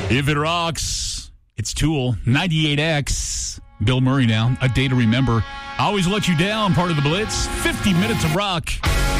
If it rocks, it's Tool, 98X. Bill Murray now, A Day to Remember. I Always Let You Down, part of the Blitz. 50 minutes of rock.